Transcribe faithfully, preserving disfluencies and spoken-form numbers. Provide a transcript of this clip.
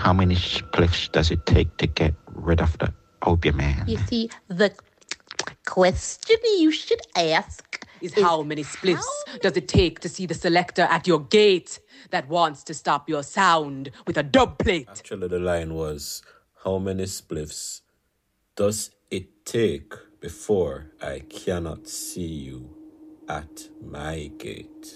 How many spliffs does it take to get rid of the opium man? You see, the question you should ask Is is how many spliffs how does it take to see the selector at your gate that wants to stop your sound with a dub plate? Actually, the line was, how many spliffs does it take before I cannot see you at my gate?